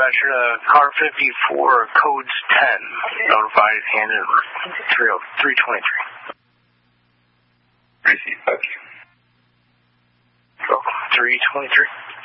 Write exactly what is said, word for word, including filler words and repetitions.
dispatcher, uh, car fifty-four, codes ten. Notified, handed three twenty-three. Receive, thank you. three twenty-three.